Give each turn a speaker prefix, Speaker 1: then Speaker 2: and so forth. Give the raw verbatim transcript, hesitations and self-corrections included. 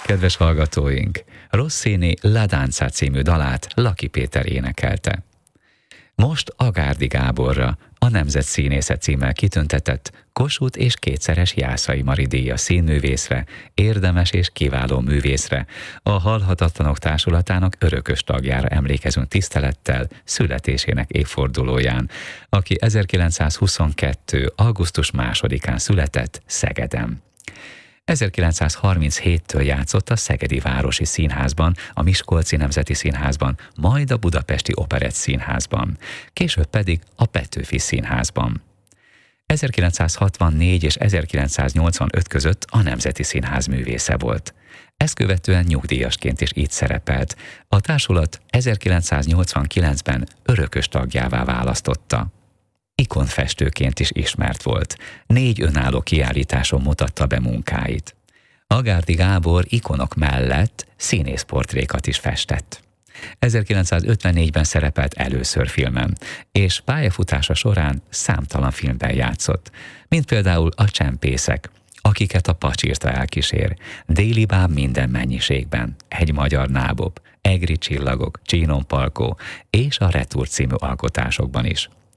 Speaker 1: Kedves hallgatóink, Rossini La Danza című dalát Laki Péter énekelte. Most Agárdi Gáborra, a Nemzet Színésze címmel kitüntetett Kossuth és kétszeres Jászai Mari díjas színművészre, érdemes és kiváló művészre, a Halhatatlanok Társulatának örökös tagjára emlékezünk tisztelettel születésének évfordulóján, aki ezerkilencszázhuszonkettő. augusztus másodikán született Szegeden. ezerkilencszázharminchéttől játszott a Szegedi Városi Színházban, a Miskolci Nemzeti Színházban, majd a Budapesti Operett Színházban, később pedig a Petőfi Színházban. ezerkilencszázhatvannégy és ezerkilencszáznyolcvanöt között a Nemzeti Színház művésze volt. Ezt követően nyugdíjasként is itt szerepelt. A társulat ezerkilencszáznyolcvankilencben örökös tagjává választotta. Ikonfestőként is ismert volt. Négy önálló kiállításon mutatta be munkáit. Agárdi Gábor ikonok mellett színészportrékat is festett. ezerkilencszázötvennégyben szerepelt először filmen, és pályafutása során számtalan filmben játszott, mint például A Csempészek, akiket a Pacsirta elkísér, Déli báb minden mennyiségben, Egy magyar nábob, Egri csillagok, Csínon Palkó és a Retur című alkotásokban is.